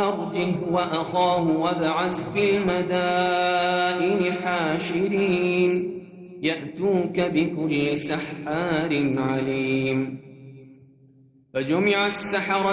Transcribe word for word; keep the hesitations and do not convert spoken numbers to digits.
أرجه وأخاه وابعث في المدائن حاشرين يأتوك بكل سحار عليم. فجمع السحرة